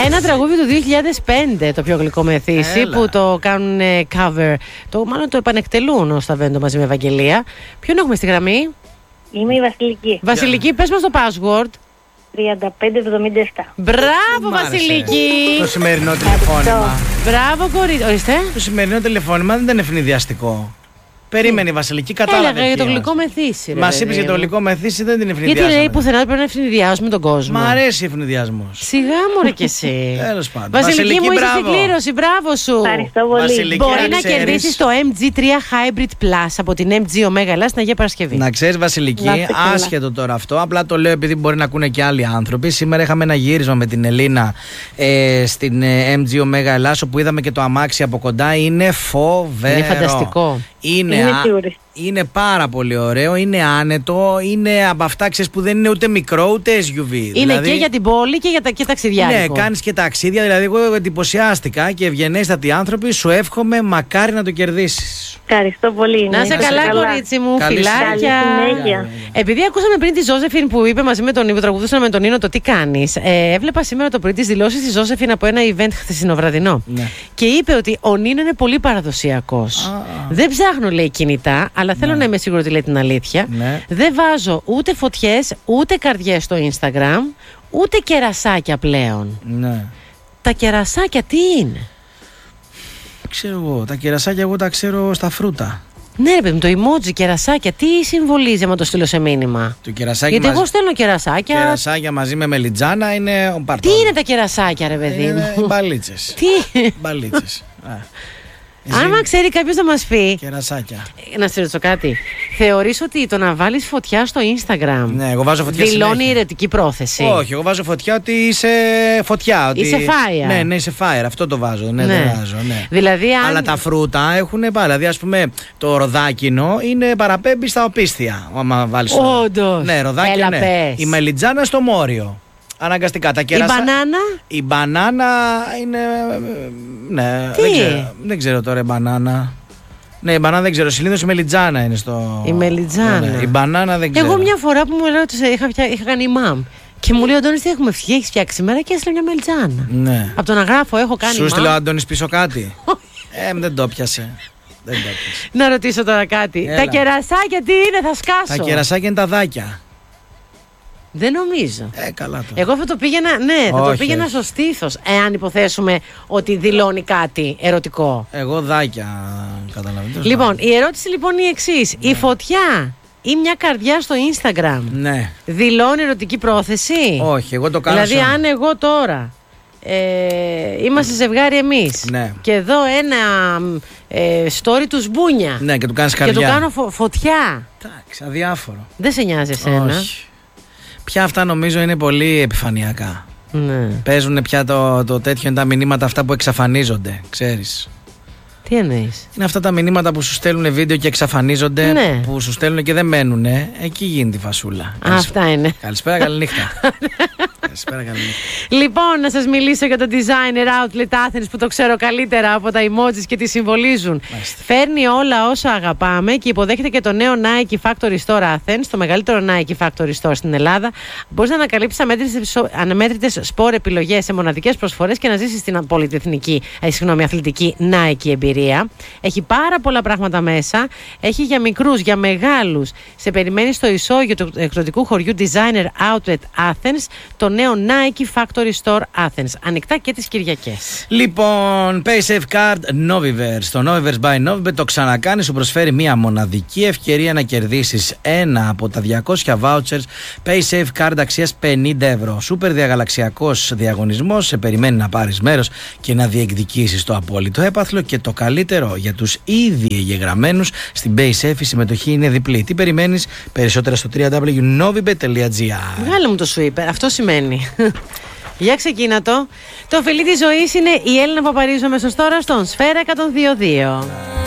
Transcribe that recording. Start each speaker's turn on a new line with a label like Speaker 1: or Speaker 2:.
Speaker 1: Ένα τραγούδι του 2005, το πιο γλυκό μεθύσι, που το κάνουν cover. Μάλλον το επανεκτελούν ως Ταβέντο μαζί με Ευαγγελία. Ποιον έχουμε στη γραμμή?
Speaker 2: Είμαι η Βασιλική.
Speaker 1: Βασιλική, πες μας το password.
Speaker 2: 3577.
Speaker 1: Μπράβο, Βασιλική!
Speaker 3: Το σημερινό τηλεφώνημα.
Speaker 1: Μπράβο, κορίτσι. Ορίστε.
Speaker 3: Το σημερινό τηλεφώνημα δεν ήταν ευνηδιαστικό. Περίμενε η Βασιλική, κατάλαβε.
Speaker 1: Έλεγα για το γλυκό μεθύσι.
Speaker 3: Μας είπες για το γλυκό μεθύσι, δεν την ευνηδιάσαμε.
Speaker 1: Γιατί λέει πουθενά πρέπει να ευνηδιάσουμε τον κόσμο.
Speaker 3: Μ' αρέσει ο ευνηδιασμός.
Speaker 1: Σιγά μωρέ κι εσύ.
Speaker 3: Τέλος πάντων.
Speaker 1: Βασιλική μου, είσαι στην κλήρωση, μπράβο σου.
Speaker 2: Ευχαριστώ πολύ.
Speaker 3: Βασιλική,
Speaker 1: Μπορεί να κερδίσεις το MG3 Hybrid Plus από την MG Omega Ελλάς στην Αγία Παρασκευή.
Speaker 3: Να ξέρεις, Βασιλική, άσχετο τώρα αυτό, απλά το λέω επειδή μπορεί να ακούνε και άλλοι άνθρωποι. Σήμερα είχαμε ένα γύρισμα με την Ελίνα στην MG Omega Ελλάς, όπου είδαμε και το αμάξι από κοντά. Είναι φοβερό.
Speaker 1: Είναι φανταστικό.
Speaker 3: Είναι πάρα πολύ ωραίο, είναι άνετο, είναι από αυτά που δεν είναι ούτε μικρό ούτε SUV.
Speaker 1: Είναι
Speaker 3: δηλαδή,
Speaker 1: και για την πόλη και για τα ταξιδιάρικο.
Speaker 3: Ναι, κάνεις και ταξίδια, δηλαδή εγώ εντυπωσιάστηκα και ευγενέστατοι άνθρωποι, σου εύχομαι μακάρι να το κερδίσεις.
Speaker 2: Ευχαριστώ πολύ.
Speaker 1: Να είσαι καλά, κορίτσι μου, φιλάκια. Επειδή ακούσαμε πριν τη Ζώσεφιν που είπε μαζί με τον Νίνο, τραγουδούσαν με τον Νίνο το τι κάνεις. Έβλεπα σήμερα το πρωί τις δηλώσεις της Ζώσεφιν από ένα event χθεσινοβραδινό. Ναι. Και είπε ότι ο Νίνο είναι πολύ παραδοσιακός. Δεν ψάχνω, λέει, κινητά, αλλά θέλω να είμαι σίγουρη ότι λέει την αλήθεια. Ναι. Δεν βάζω ούτε φωτιές, ούτε καρδιές στο Instagram, ούτε κερασάκια πλέον. Ναι. Τα κερασάκια τι είναι?
Speaker 3: Ξέρω εγώ, τα κερασάκια εγώ τα ξέρω στα φρούτα.
Speaker 1: Ναι, ρε παιδί, το emoji κερασάκια, τι συμβολίζει άμα το στείλω σε μήνυμα?
Speaker 3: Το κερασάκι.
Speaker 1: Γιατί εγώ στέλνω κερασάκια.
Speaker 3: Κερασάκια μαζί με μελιτζάνα είναι ο παρτό.
Speaker 1: Τι είναι τα κερασάκια, ρε παιδί?
Speaker 3: Είναι μπαλίτσες.
Speaker 1: Τι?
Speaker 3: Μπαλίτσες.
Speaker 1: Άμα ξέρει κάποιος να μας πει.
Speaker 3: Κερασάκια.
Speaker 1: Να σε ρωτήσω κάτι. Θεωρείς ότι το να βάλεις φωτιά στο Instagram,
Speaker 3: ναι, εγώ βάζω φωτιά,
Speaker 1: δηλώνει ηρετική πρόθεση?
Speaker 3: Όχι, εγώ βάζω φωτιά ότι είσαι φωτιά. Ότι...
Speaker 1: Είσαι fire.
Speaker 3: Ναι, είσαι fire, αυτό το βάζω. Ναι, ναι. Το βάζω, ναι.
Speaker 1: Δηλαδή, αν...
Speaker 3: Αλλά τα φρούτα έχουν πάρα. Δηλαδή, ας πούμε, το ροδάκινο είναι παραπέμπει στα οπίσθια. Άμα βάλεις.
Speaker 1: Όντως.
Speaker 3: Ναι, ροδάκινο. Ναι. Η μελιτζάνα στο μόριο. Αναγκαστικά τα κεράσα.
Speaker 1: Η μπανάνα.
Speaker 3: Η μπανάνα είναι. Ναι, δεν ξέρω τώρα η μπανάνα. Ναι, η μπανάνα δεν ξέρω. Συνήθως η μελιτζάνα είναι στο.
Speaker 1: Η μελιτζάνα.
Speaker 3: Ναι, η μπανάνα δεν ξέρω.
Speaker 1: Εγώ μια φορά που μου ρώτησε, είχα κάνει imam. Και μου λέει ο Αντώνης, τι έχουμε έχεις φτιάξει σήμερα, και έστειλε μια μελιτζάνα. Ναι. Από το να γράφω, έχω κάνει.
Speaker 3: Σου στείλε ο Αντώνης πίσω κάτι? Δεν το πιάσε.
Speaker 1: Να ρωτήσω τώρα κάτι. Έλα. Τα κερασάκια τι είναι, θα σκάσω.
Speaker 3: Τα κερασάκια είναι τα δάκια.
Speaker 1: Δεν νομίζω.
Speaker 3: Καλά το.
Speaker 1: Εγώ θα το πήγαινα, ναι, θα το πήγαινα στο στήθος, εάν υποθέσουμε ότι δηλώνει κάτι ερωτικό.
Speaker 3: Εγώ δάκια καταλαβαίνω.
Speaker 1: Λοιπόν, η ερώτηση λοιπόν είναι η εξής. Ναι. Η φωτιά ή μια καρδιά στο Instagram, ναι, δηλώνει ερωτική πρόθεση?
Speaker 3: Όχι, εγώ το κάνω.
Speaker 1: Δηλαδή αν εγώ τώρα είμαστε ζευγάρι εμείς, ναι, και εδώ ένα story του Σμπούνια, ναι,
Speaker 3: και του κάνεις καρδιά
Speaker 1: και του κάνω φωτιά.
Speaker 3: Εντάξει, αδιάφορο.
Speaker 1: Δεν σε νοιάζει εσένα?
Speaker 3: Όχι. Πια αυτά νομίζω είναι πολύ επιφανειακά. Ναι. Παίζουν πια το τέτοιο, είναι τα μηνύματα αυτά που εξαφανίζονται, ξέρεις.
Speaker 1: Τι εννοείς?
Speaker 3: Είναι αυτά τα μηνύματα που σου στέλνουν βίντεο και εξαφανίζονται, ναι, που σου στέλνουν και δεν μένουνε. Εκεί γίνεται η φασούλα.
Speaker 1: Αυτά είναι.
Speaker 3: Καλησπέρα, καληνύχτα. Καλησπέρα, καληνύχτα.
Speaker 1: Λοιπόν, να σας μιλήσω για το Designer Outlet Athens, που το ξέρω καλύτερα από τα emojis και τι συμβολίζουν. Μάλιστα. Φέρνει όλα όσα αγαπάμε και υποδέχεται και το νέο Nike Factory Store Athens, το μεγαλύτερο Nike Factory Store στην Ελλάδα. Μπορείς να ανακαλύψεις αναμέτρητες σπορ επιλογές σε μοναδικές προσφορές και να ζήσεις την πολυεθνική, αθλητική Nike εμπειρία. Έχει πάρα πολλά πράγματα μέσα. Έχει για μικρούς, για μεγάλους. Σε περιμένει στο ισόγειο του εκδοτικού χωριού Designer Outlet Athens, το νέο Nike Factory Store Athens. Ανοιχτά και τις Κυριακές.
Speaker 3: Λοιπόν, PaySafe Card Noviverse. Το Noviverse by Novibet το ξανακάνει, σου προσφέρει μια μοναδική ευκαιρία να κερδίσεις ένα από τα 200 vouchers PaySafe Card αξίας 50 ευρώ. Σούπερ διαγαλαξιακός διαγωνισμός. Σε περιμένει να πάρεις μέρος και να διεκδικήσεις το απόλυτο έπαθλο, και το καλύτερο για τους ήδη εγγεγραμμένους στην PaySafe η συμμετοχή είναι διπλή. Τι περιμένεις? Περισσότερα στο www.novibet.gr.
Speaker 1: Βγάλε μου το sweeper, αυτό σημαίνει. Για ξεκίνα το. Το φιλί της ζωής είναι η Έλληνα Παπαρίζου, αμέσως τώρα στον Σφαίρα 102.2.